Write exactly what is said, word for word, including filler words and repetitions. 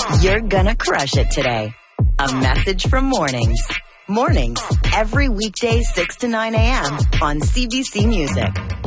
You're gonna crush it today. A message from Mornings. Mornings, every weekday six to nine a.m. on C B C Music.